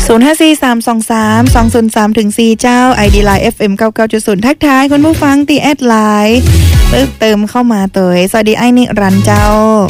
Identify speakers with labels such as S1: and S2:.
S1: 0543232003-4เจ้า ID Line FM 99.0 ทักทายคุณผู้ฟังตีแอดไลน์เติมเข้ามาตัวสวัสดีไอ้นิรันดร์เจ้า